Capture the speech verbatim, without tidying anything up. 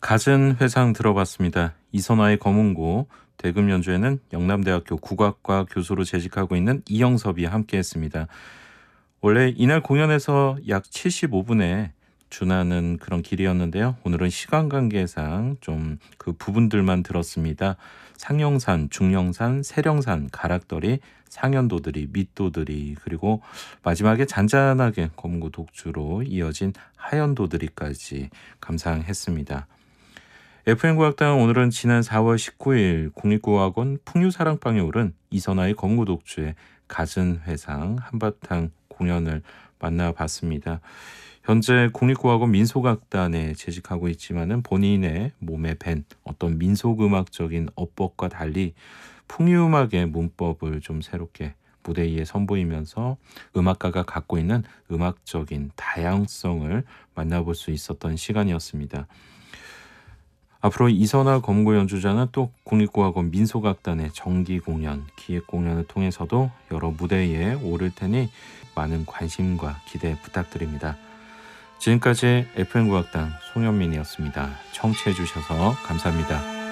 갖은 회상 들어봤습니다. 이선화의 검은고, 대금 연주에는 영남대학교 국악과 교수로 재직하고 있는 이영섭이 함께했습니다. 원래 이날 공연에서 약 칠십오 분에 준하는 그런 길이었는데요. 오늘은 시간 관계상 좀 그 부분들만 들었습니다. 상령산, 중령산, 세령산, 가락더리, 상연도들이, 밑도들이, 그리고 마지막에 잔잔하게 검은고 독주로 이어진 하연도들이까지 감상했습니다. 에프엠 국악당 오늘은 지난 사월 십구일 국립국악원 풍류사랑방에 오른 이선화의 검은고 독주의 갖은 회상 한바탕 공연을 만나봤습니다. 현재 국립국악원 민속악단에 재직하고 있지만은 본인의 몸에 밴 어떤 민속음악적인 어법과 달리 풍류음악의 문법을 좀 새롭게 무대 위에 선보이면서 음악가가 갖고 있는 음악적인 다양성을 만나볼 수 있었던 시간이었습니다. 앞으로 이선화 검은고 연주자는 또 국립국악원 민속악단의 정기 공연, 기획 공연을 통해서도 여러 무대 위에 오를 테니 많은 관심과 기대 부탁드립니다. 지금까지 에프엠 국악당 송현민이었습니다. 청취해 주셔서 감사합니다.